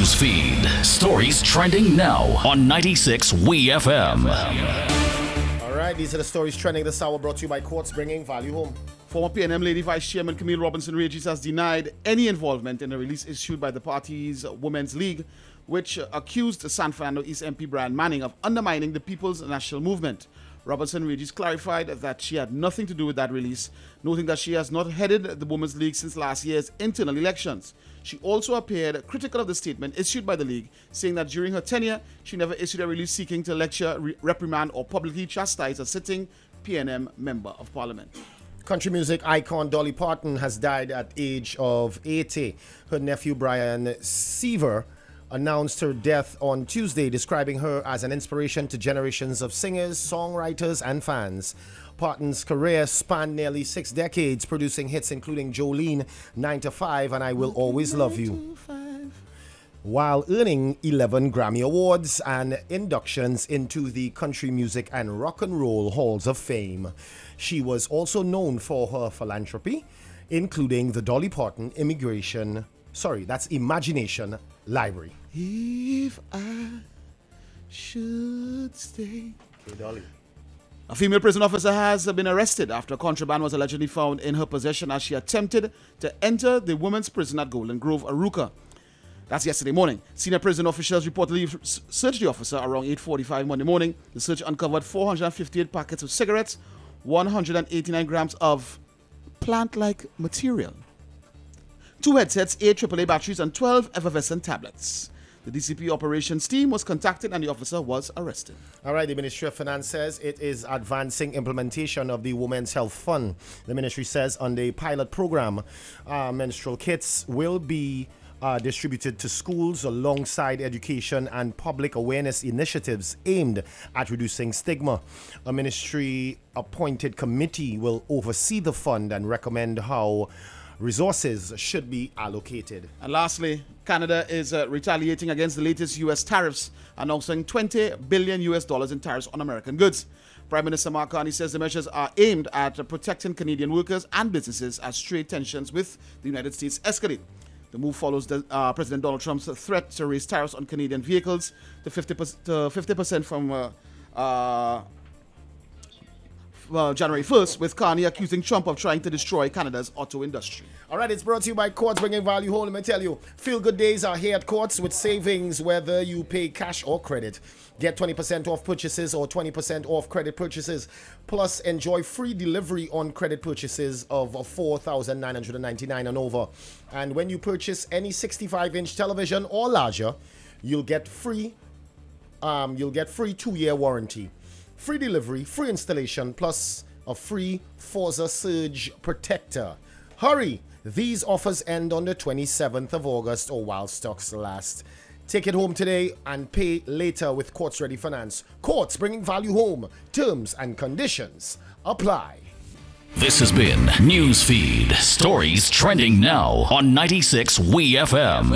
News feed. Stories trending now on 96 WeFM. All right, these are the stories trending this hour, brought to you by Courts Bringing Value Home. Former PNM Lady Vice Chairman Camille Robinson Regis has denied any involvement in a release issued by the party's Women's League, which accused San Fernando East MP Brian Manning of undermining the People's National Movement. Robinson Regis clarified that she had nothing to do with that release, noting that she has not headed the Women's League since last year's internal elections. She also appeared critical of the statement issued by the League, saying that during her tenure, she never issued a release seeking to lecture, reprimand, or publicly chastise a sitting PNM Member of Parliament. Country music icon Dolly Parton has died at age of 80. Her nephew Brian Seaver announced her death on Tuesday, describing her as an inspiration to generations of singers, songwriters, and fans. Parton's career spanned nearly 6 decades, producing hits including Jolene, 9 to 5, and I Will Always Love You, while earning 11 Grammy Awards and inductions into the Country Music and Rock and Roll Halls of Fame. She was also known for her philanthropy, including the Dolly Parton Imagination Library. If I should stay. Okay, Dolly. A female prison officer has been arrested after contraband was allegedly found in her possession as she attempted to enter the women's prison at Golden Grove, Arouca. That's yesterday morning. Senior prison officials reportedly searched the officer around 8:45 Monday morning. The search uncovered 458 packets of cigarettes, 189 grams of plant-like material, 2 headsets, 8 AAA batteries, and 12 effervescent tablets. The DCP operations team was contacted and the officer was arrested. All right, the Ministry of Finance says it is advancing implementation of the Women's Health Fund. The ministry says on the pilot program, menstrual kits will be distributed to schools alongside education and public awareness initiatives aimed at reducing stigma. A ministry-appointed committee will oversee the fund and recommend how resources should be allocated. And lastly, Canada is retaliating against the latest U.S. tariffs, announcing $20 billion in tariffs on American goods. Prime Minister Mark Carney says the measures are aimed at protecting Canadian workers and businesses as trade tensions with the United States escalate. The move follows President Donald Trump's threat to raise tariffs on Canadian vehicles to 50% from January 1st, with Carney accusing Trump of trying to destroy Canada's auto industry. All right, it's brought to you by Courts Bringing Value Home. Let me tell you, feel-good days are here at Courts with savings whether you pay cash or credit. Get 20% off purchases or 20% off credit purchases. Plus, enjoy free delivery on credit purchases of $4,999 and over. And when you purchase any 65-inch television or larger, you'll get free 2-year warranty. Free delivery, free installation, plus a free Forza Surge protector. Hurry! These offers end on the 27th of August or while stocks last. Take it home today and pay later with Courts Ready Finance. Courts Bringing Value Home. Terms and conditions apply. This has been Newsfeed. Stories trending now on 96 WeFM.